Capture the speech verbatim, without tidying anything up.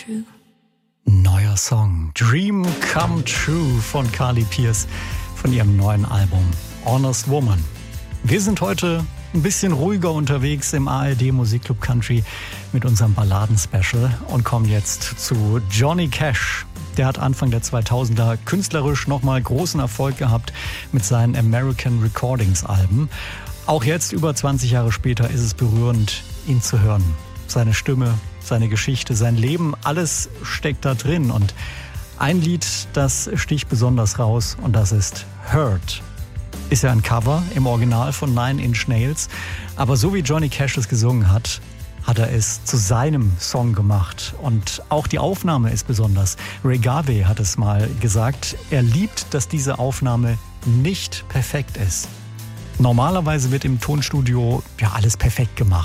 true. Neuer Song, Dream Come True von Carly Pearce von ihrem neuen Album Honest Woman. Wir sind heute ein bisschen ruhiger unterwegs im A R D Musikclub Country mit unserem Balladen-Special und kommen jetzt zu Johnny Cash. Der hat Anfang der zweitausender künstlerisch nochmal großen Erfolg gehabt mit seinen American Recordings Alben. Auch jetzt, über zwanzig Jahre später, ist es berührend, ihn zu hören. Seine Stimme, seine Geschichte, sein Leben, alles steckt da drin. Und ein Lied, das sticht besonders raus, und das ist Hurt. Ist ja ein Cover im Original von Nine Inch Nails. Aber so wie Johnny Cash es gesungen hat, hat er es zu seinem Song gemacht. Und auch die Aufnahme ist besonders. Ray Garvey hat es mal gesagt, er liebt, dass diese Aufnahme nicht perfekt ist. Normalerweise wird im Tonstudio ja alles perfekt gemacht.